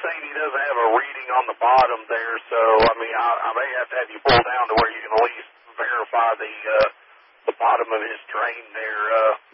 saying he doesn't have a reading on the bottom there, so, I mean, I may have to have you pull down to where you can at least verify the bottom of his drain there.